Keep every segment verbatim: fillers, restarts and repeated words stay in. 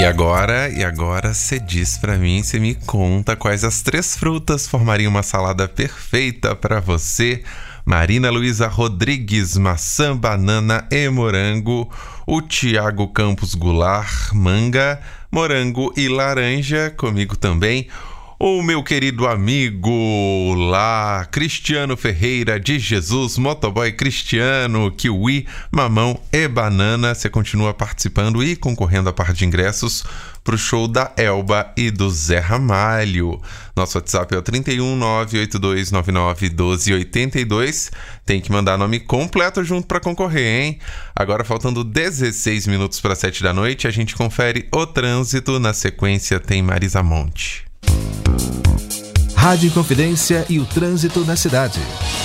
E agora, e agora você diz pra mim, você me conta quais as três frutas formariam uma salada perfeita pra você. Marina Luísa Rodrigues, maçã, banana e morango. O Tiago Campos Goulart, manga, morango e laranja. Comigo também o meu querido amigo lá, Cristiano Ferreira de Jesus, motoboy Cristiano, kiwi, mamão e banana. Você continua participando e concorrendo a par de ingressos pro show da Elba e do Zé Ramalho. Nosso WhatsApp é o trinta e um, nove oito dois nove nove, doze oitenta e dois. Tem que mandar nome completo junto para concorrer, hein? Agora, faltando dezesseis minutos para sete da noite, a gente confere o trânsito. Na sequência tem Marisa Monte. Rádio Inconfidência e o trânsito na cidade.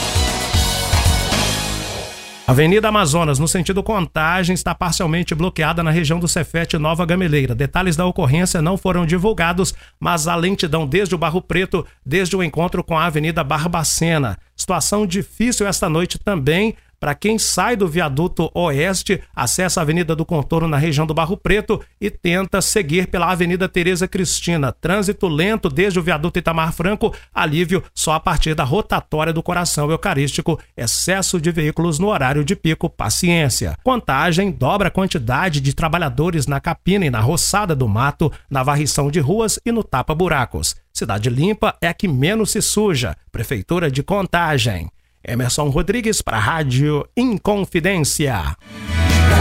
Avenida Amazonas, no sentido Contagem, está parcialmente bloqueada na região do Cefete Nova Gameleira. Detalhes da ocorrência não foram divulgados, mas a lentidão desde o Barro Preto, desde o encontro com a Avenida Barbacena. Situação difícil esta noite também para quem sai do viaduto oeste, acessa a Avenida do Contorno na região do Barro Preto e tenta seguir pela Avenida Tereza Cristina. Trânsito lento desde o viaduto Itamar Franco, alívio só a partir da rotatória do Coração Eucarístico. Excesso de veículos no horário de pico, paciência. Contagem dobra a quantidade de trabalhadores na capina e na roçada do mato, na varrição de ruas e no tapa-buracos. Cidade limpa é a que menos se suja. Prefeitura de Contagem. Emerson Rodrigues para a Rádio Inconfidência.